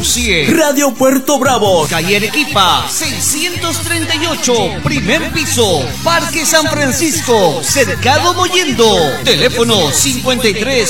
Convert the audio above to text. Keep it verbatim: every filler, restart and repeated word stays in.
cien. Radio Puerto Bravo, calle Arequipa, seiscientos treinta y ocho, primer piso, Parque San Francisco, Cercado Mollendo. Teléfono cincuenta y tres